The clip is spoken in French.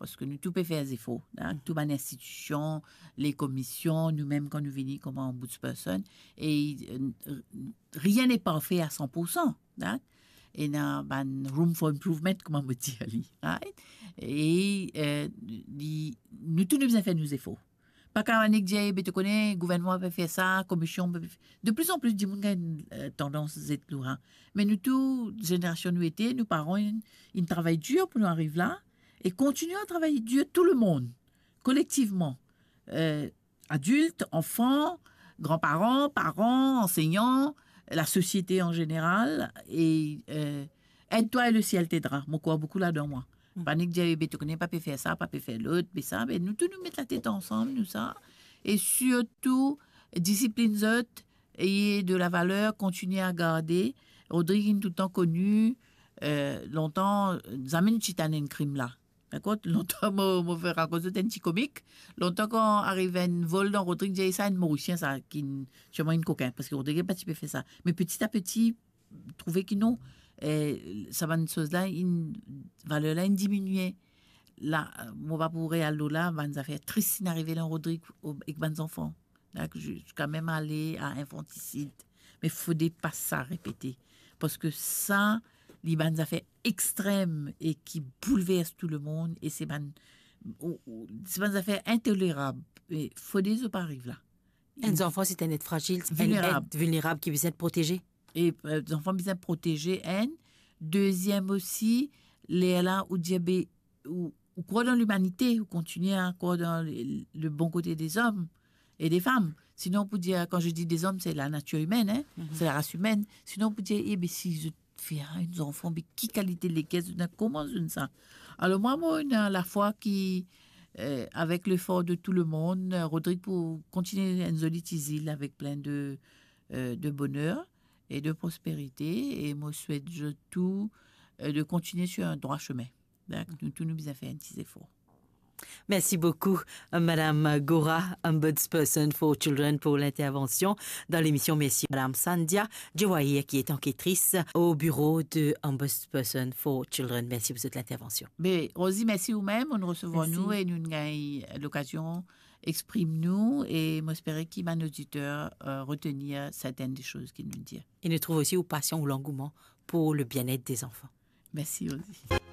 parce que nous tout peut faire des efforts. Toutes les institutions, les commissions, nous-mêmes quand nous venons comme ombudsperson, et rien n'est parfait à 100%. Et il y a room for improvement, comme on me dit. Right? Et nous tous nous avons fait nos efforts. Pas qu'à un tu connais, le gouvernement peut faire ça, commission peut faire. De plus en plus, du monde a une tendance à être lourd. Mais nous, toute génération, nous étions, nos parents, ils travaillent dur pour nous arriver là et continuent à travailler dur, tout le monde, collectivement. Adultes, enfants, grands-parents, parents, enseignants, la société en général. Et aide-toi et le ciel t'aidera. Moi, quoi, beaucoup là-dedans, moi. Panique diabète, tu connais pas peut faire ça, pas peut faire l'autre, mais ça, mais nous tous nous mettre la tête ensemble, nous ça, et surtout discipline et de la valeur, continuer à garder. Rodrigue tout le temps connu, longtemps, Zamine Chitane un crime là. D'accord? Longtemps, moi fait raconter un petit comique. Longtemps quand arrivait un vol dans Rodrigue, j'ai ça un Mauricien ça qui sûrement une coquin parce que Rodrigue pas type fait ça. Mais petit à petit, trouver qu'ils non. Ça va une chose là, une valeur là, une diminuer. Là, mon va pour réal là, va nous faire triste d'arriver dans Rodrigue avec mes enfants. Là, jusqu'à même aller à infanticide. Mais il faut pas ça répéter. Parce que ça, les bandes affaires extrêmes et qui bouleversent tout le monde et c'est des affaires intolérables. Il faut des pas arriver là. Les enfants, c'est un être fragile, vulnérable qui veut être protégé. Et les enfants besoin protéger deuxième aussi les là où diabète ou croire dans l'humanité ou continuer à croire dans le bon côté des hommes et des femmes, sinon on peut dire, quand je dis des hommes c'est la nature humaine c'est la race humaine, sinon on peut dire si je fais un enfant mais qui qualité les caisses comment ça. Alors moi la foi qui avec l'effort de tout le monde, Rodrigue pour continuer à nous isil avec plein de bonheur et de prospérité. Et moi, je souhaite tout de continuer sur un droit chemin. Nous tous nous avons fait un petit effort. Merci beaucoup, Madame Gora, Ombudsperson for Children, pour l'intervention dans l'émission. Merci, Madame Sandia Djewaye, qui est enquêtrice au bureau de Ombudsperson for Children. Merci pour cette intervention. Mais Rosie, merci vous-même. On nous recevons nous et nous avons l'occasion exprime-nous et j'espère qu'il va nos auditeurs retenir certaines des choses qu'il nous dit. Et nous trouvons aussi aux passions ou l'engouement pour le bien-être des enfants. Merci Rosie.